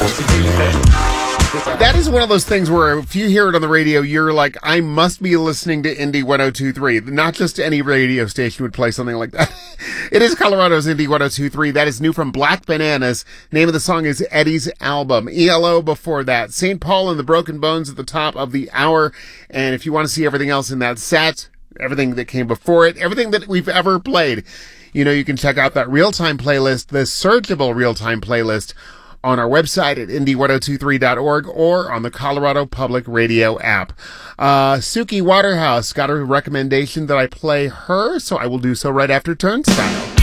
That is one of those things where if you hear it on the radio, you're like, I must be listening to Indie 102.3. Not just any radio station would play something like that. It is Colorado's Indie 102.3. That is new from Black Bananas. Name of the song is Eddie's Album. ELO before that. St. Paul and the Broken Bones at the top of the hour. And if you want to see everything else in that set, everything that came before it, everything that we've ever played, you can check out that real-time playlist, the searchable real-time playlist, on our website at indie1023.org or on the Colorado Public Radio app. Suki Waterhouse got a recommendation that I play her, so I will do so right after Turnstile.